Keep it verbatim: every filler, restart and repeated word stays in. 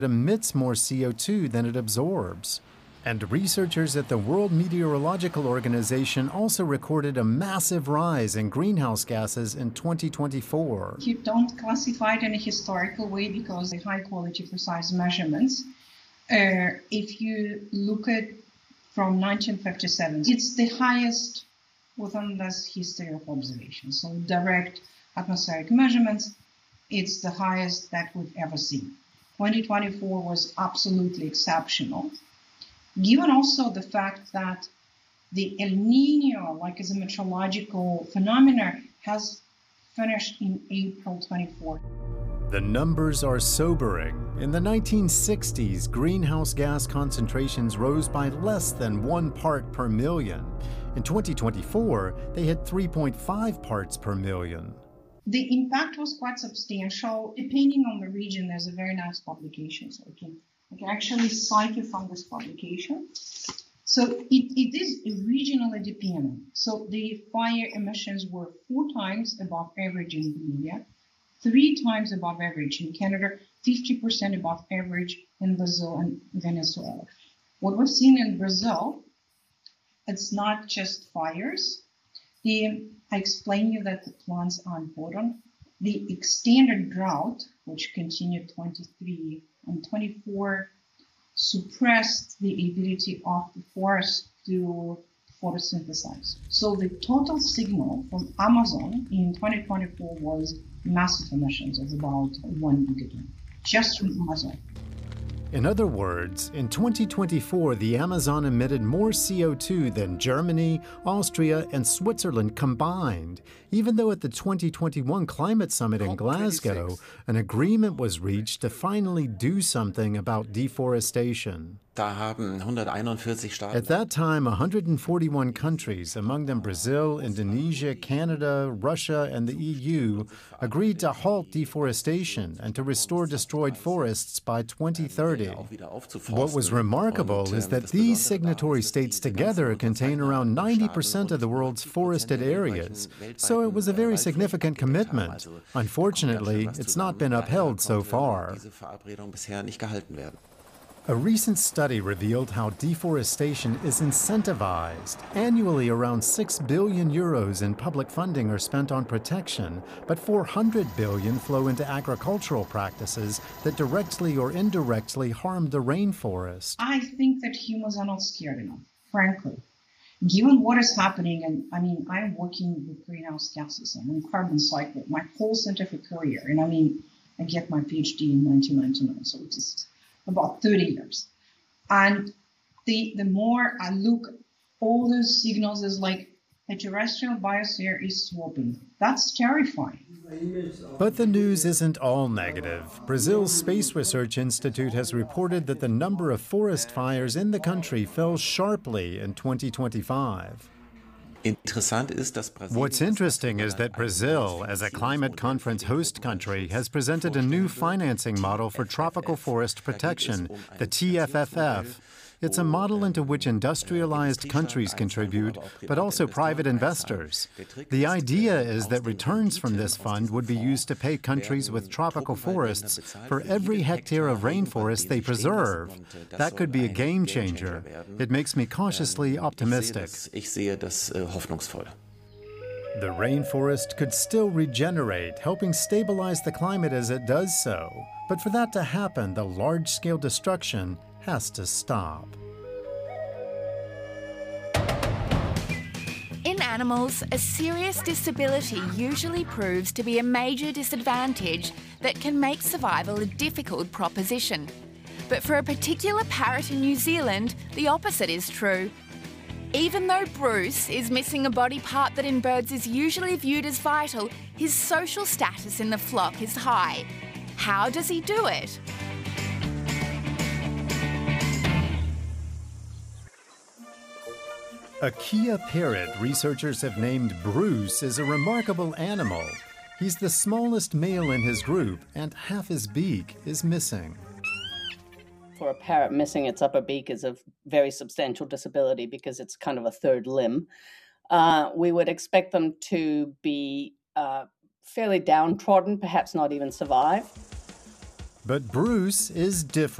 emits more C O two than it absorbs. And researchers at the World Meteorological Organization also recorded a massive rise in greenhouse gases in twenty twenty-four. You don't classify it in a historical way because of high quality precise measurements. Uh, if you look at from nineteen fifty-seven, it's the highest within this history of observation. So direct atmospheric measurements, it's the highest that we've ever seen. twenty twenty-four was absolutely exceptional. Given also the fact that the El Nino, like as a meteorological phenomena, has finished in April twenty-fourth. The numbers are sobering. In the nineteen sixties, greenhouse gas concentrations rose by less than one part per million. In twenty twenty-four, they hit three point five parts per million. The impact was quite substantial. Depending on the region, there's a very nice publication, so I can I can actually cite you from this publication. So it, it is regionally dependent. So the fire emissions were four times above average in Bolivia, three times above average in Canada, fifty percent above average in Brazil and Venezuela. What we've seen in Brazil, it's not just fires. The, I explained you that the plants are important. The extended drought, which continued twenty-three and twenty-four, suppressed the ability of the forest to photosynthesize. So the total signal from Amazon in twenty twenty-four was massive emissions of about one gigaton, just from Amazon. In other words, in twenty twenty-four, the Amazon emitted more C O two than Germany, Austria, and Switzerland combined, even though at the twenty twenty-one Climate Summit in Glasgow, an agreement was reached to finally do something about deforestation. At that time, one hundred forty-one countries, among them Brazil, Indonesia, Canada, Russia, and the E U, agreed to halt deforestation and to restore destroyed forests by twenty thirty. What was remarkable is that these signatory states together contain around ninety percent of the world's forested areas, so it was a very significant commitment. Unfortunately, it's not been upheld so far. A recent study revealed how deforestation is incentivized. Annually, around six billion euros in public funding are spent on protection, but four hundred billion flow into agricultural practices that directly or indirectly harm the rainforest. I think that humans are not scared enough, frankly. Given what is happening, and I mean, I'm working with greenhouse gases and in carbon cycle my whole scientific career, and I mean, I get my PhD in nineteen ninety-nine, so it is about thirty years. And the the more I look, all those signals is like a terrestrial biosphere is swapping. That's terrifying. But the news isn't all negative. Brazil's Space Research Institute has reported that the number of forest fires in the country fell sharply in twenty twenty-five. What's interesting is that Brazil, as a climate conference host country, has presented a new financing model for tropical forest protection, the T F F F. It's a model into which industrialized countries contribute, but also private investors. The idea is that returns from this fund would be used to pay countries with tropical forests for every hectare of rainforest they preserve. That could be a game changer. It makes me cautiously optimistic. The rainforest could still regenerate, helping stabilize the climate as it does so. But for that to happen, the large-scale destruction has to stop. In animals, a serious disability usually proves to be a major disadvantage that can make survival a difficult proposition. But for a particular parrot in New Zealand, the opposite is true. Even though Bruce is missing a body part that in birds is usually viewed as vital, his social status in the flock is high. How does he do it? A Kea parrot researchers have named Bruce is a remarkable animal. He's the smallest male in his group, and half his beak is missing. For a parrot, missing its upper beak is a very substantial disability because it's kind of a third limb. Uh, we would expect them to be uh, fairly downtrodden, perhaps not even survive. But Bruce is different.